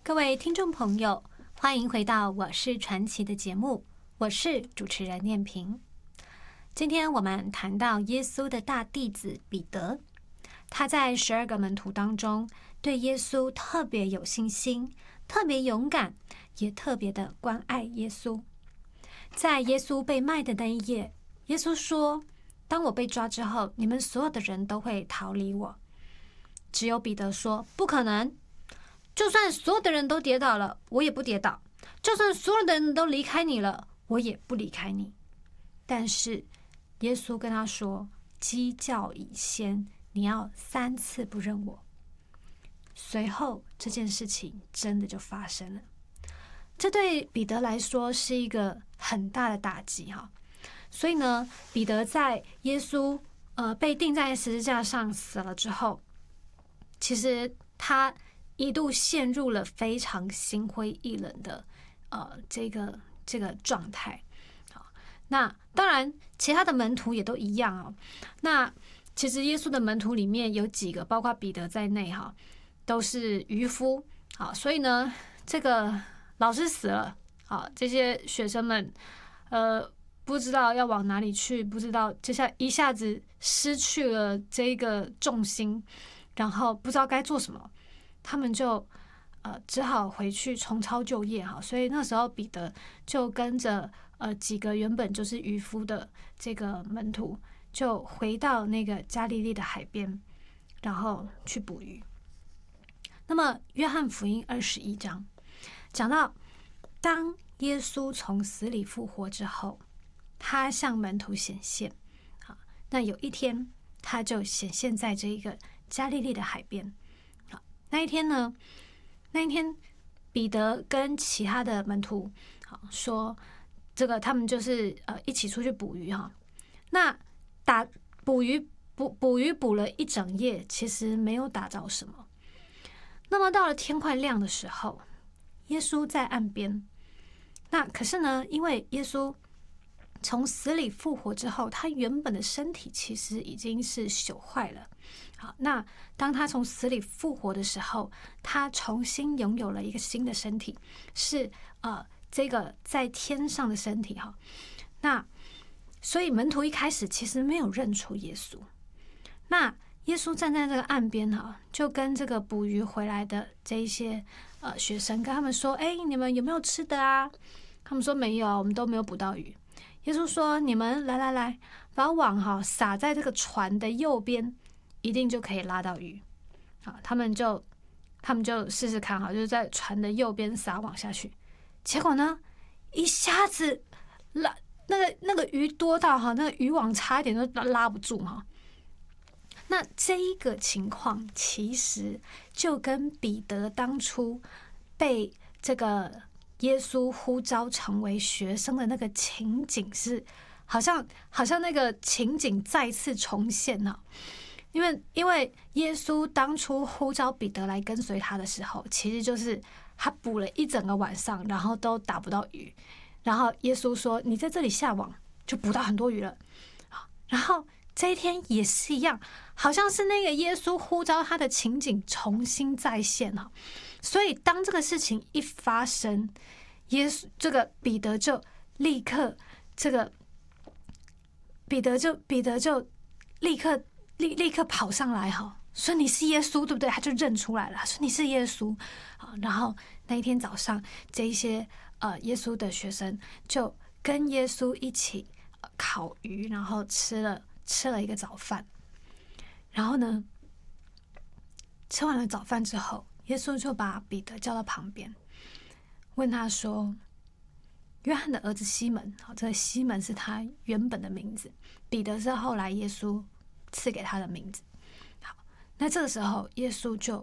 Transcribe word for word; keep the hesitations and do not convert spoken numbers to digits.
各位听众朋友，欢迎回到我是传奇的节目，我是主持人念萍。今天我们谈到耶稣的大弟子彼得，他在十二个门徒当中，对耶稣特别有信心，特别勇敢，也特别的关爱耶稣。在耶稣被卖的那一夜，耶稣说，当我被抓之后，你们所有的人都会逃离我。只有彼得说，不可能，就算所有的人都跌倒了，我也不跌倒；就算所有的人都离开你了，我也不离开你。但是耶稣跟他说，鸡叫以先，你要三次不认我。随后这件事情真的就发生了。这对彼得来说是一个很大的打击哈。所以呢，彼得在耶稣呃被钉在十字架上死了之后，其实他一度陷入了非常心灰意冷的呃这个这个状态。好，那当然其他的门徒也都一样哦。那其实耶稣的门徒里面有几个，包括彼得在内哈，都是渔夫。好，所以呢，这个老师死了，好，这些学生们呃不知道要往哪里去，不知道接下来一下子失去了这个重心，然后不知道该做什么，他们就呃只好回去重操旧业哈。所以那时候彼得就跟着呃几个原本就是渔夫的这个门徒，就回到那个加利利的海边，然后去捕鱼。那么约翰福音二十一章讲到，当耶稣从死里复活之后，他向门徒显现。好，那有一天他就显现在这一个加利利的海边。好，那一天呢，那一天彼得跟其他的门徒好说，这个他们就是呃一起出去捕鱼哈。那打捕鱼捕捕鱼捕了一整夜，其实没有打着什么。那么到了天快亮的时候，耶稣在岸边。那可是呢，因为耶稣从死里复活之后，他原本的身体其实已经是朽坏了。好，那当他从死里复活的时候，他重新拥有了一个新的身体，是呃这个在天上的身体哈。那所以门徒一开始其实没有认出耶稣。那耶稣站在这个岸边哈，就跟这个捕鱼回来的这一些呃学生跟他们说：“哎，你们有没有吃的啊？”他们说：“没有，我们都没有捕到鱼。”耶稣说：“你们来来来，把网哈撒在这个船的右边，一定就可以拉到鱼。”好，他们就他们就试试看哈，就是在船的右边撒网下去。结果呢，一下子拉那个那个鱼多到哈，那个渔网差一点都拉不住哈。那这一个情况其实就跟彼得当初被这个耶稣呼召成为学生的那个情景是，好像好像那个情景再次重现了。因为因为耶稣当初呼召彼得来跟随他的时候，其实就是他捕了一整个晚上，然后都打不到鱼，然后耶稣说：“你在这里下网，就捕到很多鱼了。”然后这一天也是一样，好像是那个耶稣呼召他的情景重新再现哈。所以当这个事情一发生，耶稣这个彼得就立刻这个彼得就彼得就立刻立立刻跑上来哈，说你是耶稣对不对？他就认出来了，说你是耶稣。好，然后那一天早上，这一些呃耶稣的学生就跟耶稣一起烤鱼，然后吃了。吃了一个早饭，然后呢，吃完了早饭之后，耶稣就把彼得叫到旁边，问他说：“约翰的儿子西门，好，这个西门是他原本的名字，彼得是后来耶稣赐给他的名字。好，那这个时候，耶稣就